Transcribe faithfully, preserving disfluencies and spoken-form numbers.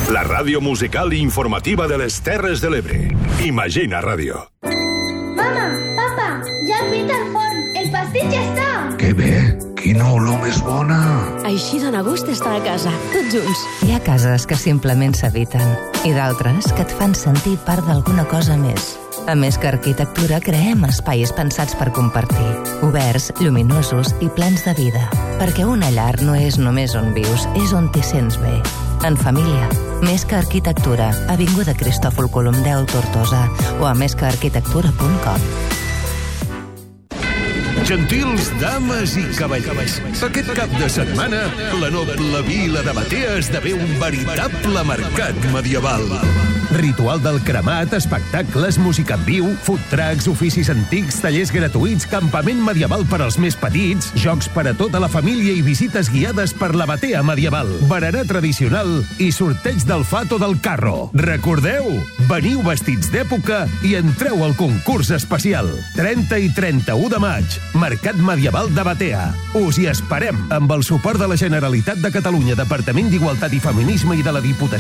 La ràdio musical i informativa de les Terres de l'Ebre. Imagina Ràdio. Mama, papa, ja hem fet el forn. El pastís ja està. Que bé, quina olor més bona. Així dona gust estar a casa, tots junts. Hi ha cases que simplement s'habiten i d'altres que et fan sentir part d'alguna cosa més. A Més que Arquitectura creem espais pensats per compartir, oberts, lluminosos i plens de vida. Perquè una llar no és només on vius, és on t'hi sents bé. En família. Més que Arquitectura, avinguda Cristòfol Colom deu, Tortosa, o a més que arquitectura punt com. Gentils dames i cavallers, aquest cap de setmana la noble vila de Batea esdevé un veritable mercat medieval. Ritual del cremat, espectacles, música en viu, food trucks, oficis antics, tallers gratuïts, campament medieval per als més petits, jocs per a tota la família i visites guiades per la Batea medieval, berenar tradicional i sorteig del fat o del carro. Recordeu? Veniu vestits d'època i entreu al concurs especial. trenta i trenta-u de maig, Mercat Medieval de Batea. Us hi esperem amb el suport de la Generalitat de Catalunya, Departament d'Igualtat i Feminisme i de la Diputació